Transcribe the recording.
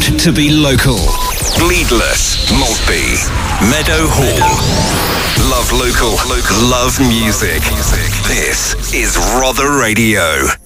proud to be local. Bleedless, Maltby, Meadow Hall. Love local, love music. This is Rother Radio.